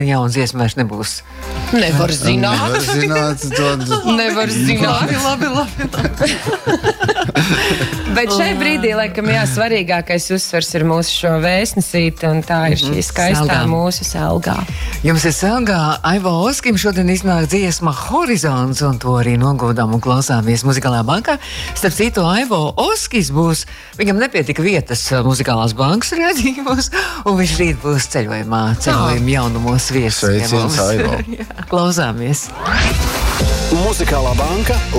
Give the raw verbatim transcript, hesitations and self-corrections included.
jauna dziesma vairs nebūs. Nevar zināt. Nevar zināt. To... Nevar zināt. Labi, labi, labi. Bet šai brīdī, laikam, jā, svarīgākais uzsvers ir mūsu šo vēstnesīti, un tā ir šī skaistā Selgā. mūsu Selgā. Jums ir Selgā Aivo Oskim šodien iznāk dziesma Horizons, un to arī nogūdām un klausāmies Muzikālajā bankā. Starp citu, Aivo Oskis būs, viņam nepietika vietas Muzikālās bankas redzījumos, un viņš rīt būs ceļojumā, ceļojuma jaunumos viesis. Sveiciens, Aivo. Klausāmies. Muzikālā banka